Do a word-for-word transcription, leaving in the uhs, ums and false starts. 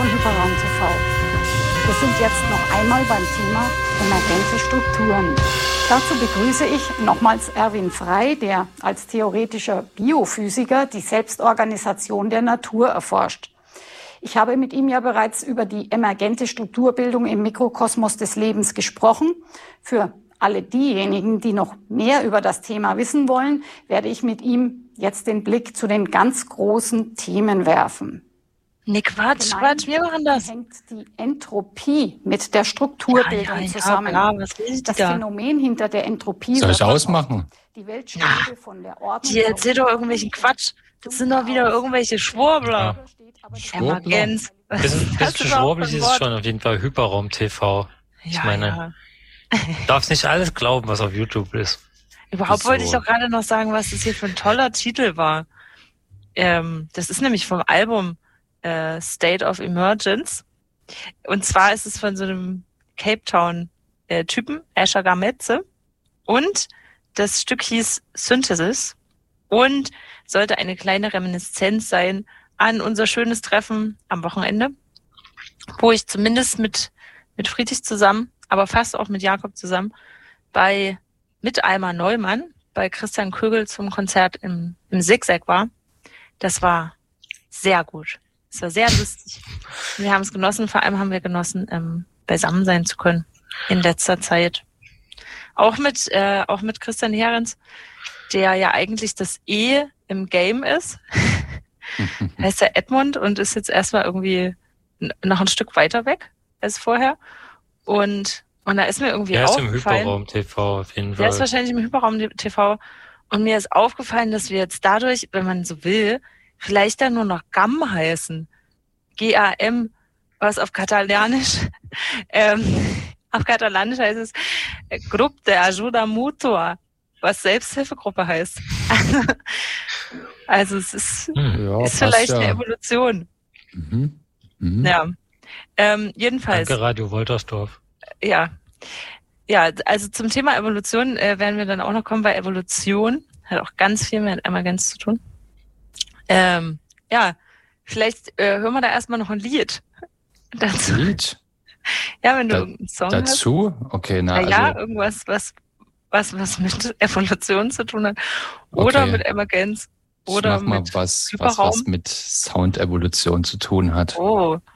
von Hyperraum T V. Wir sind jetzt noch einmal beim Thema emergente Strukturen. Dazu begrüße ich nochmals Erwin Frey, der als theoretischer Biophysiker die Selbstorganisation der Natur erforscht. Ich habe mit ihm ja bereits über die emergente Strukturbildung im Mikrokosmos des Lebens gesprochen. Für alle diejenigen, die noch mehr über das Thema wissen wollen, werde ich mit ihm jetzt den Blick zu den ganz großen Themen werfen. Nee, Quatsch, Quatsch, wir machen das. Hängt die Entropie mit der Strukturbildung ja, ja, ja, zusammen. Klar, was will das da? Phänomen hinter der Entropie... Soll ich ausmachen? Die Weltschwebe von der Ordnung... Die erzählt doch irgendwelchen Quatsch. Das sind doch wieder irgendwelche Schwurbler. Ja. Schwurbler? Emergenz. Bisschen, bisschen schwurbelig ist es schon auf jeden Fall Hyperraum T V. Ich Ja, meine, ja. du darfst nicht alles glauben, was auf YouTube ist. Überhaupt So. wollte ich doch gerade noch sagen, was das hier für ein toller Titel war. Ähm, das ist nämlich vom Album äh, State of Emergence. Und zwar ist es von so einem Cape Town äh, Typen, Asher Gametze. Und das Stück hieß Synthesis und sollte eine kleine Reminiszenz sein an unser schönes Treffen am Wochenende, wo ich zumindest mit, mit Friedrich zusammen, aber fast auch mit Jakob zusammen, bei mit Alma Neumann, bei Christian Kögel zum Konzert im, im Zigzag war. Das war sehr gut. Es war sehr lustig. Wir haben es genossen, vor allem haben wir genossen, ähm, beisammen sein zu können in letzter Zeit. Auch mit, äh, auch mit Christian Herrens, der ja eigentlich das E im Game ist. Heißt der Edmund und ist jetzt erstmal irgendwie n- noch ein Stück weiter weg als vorher. Und, und da ist mir irgendwie Der ist im aufgefallen, Hyperraum T V auf jeden der Fall. ist wahrscheinlich im Hyperraum T V. Und mir ist aufgefallen, dass wir jetzt dadurch, wenn man so will, vielleicht dann nur noch G A M heißen. G A M, was auf Katalanisch, ähm, auf Katalanisch heißt es äh, Grup de Ajuda Mutua, was Selbsthilfegruppe heißt. Also es ist, Hm. Ja, ist passt vielleicht ja. eine Evolution. Mhm. Mhm. Ja. Ähm, jedenfalls, Danke, Radio Woltersdorf. ja. Ja, also zum Thema Evolution äh, werden wir dann auch noch kommen, weil Evolution hat auch ganz viel mit Emergenz zu tun. Ähm, ja, vielleicht äh, hören wir da erstmal noch ein Lied dazu. Lied? Ja, wenn du Da- irgendeinen Song Dazu? Okay, na, hast. Na ja, also, irgendwas, was, was, was mit Evolution zu tun hat. Oder Okay. mit Emergenz. ich Oder mach mal mit was, was, Hyperraum. was mit Soundevolution zu tun hat. Oh,